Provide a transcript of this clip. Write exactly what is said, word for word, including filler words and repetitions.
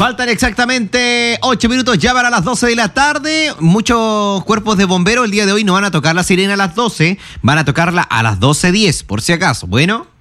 Faltan exactamente ocho minutos ya para las doce de la tarde. Muchos cuerpos de bomberos el día de hoy no van a tocar la sirena a las doce, van a tocarla a las doce diez, por si acaso. Bueno.